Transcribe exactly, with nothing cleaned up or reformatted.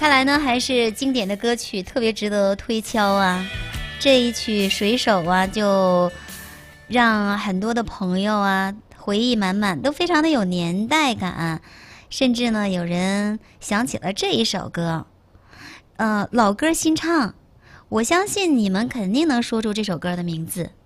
看来呢，还是经典的歌曲特别值得推敲啊。这一曲《水手》啊，就让很多的朋友啊回忆满满，都非常的有年代感，甚至呢，有人想起了这一首歌。呃，老歌新唱，我相信你们肯定能说出这首歌的名字。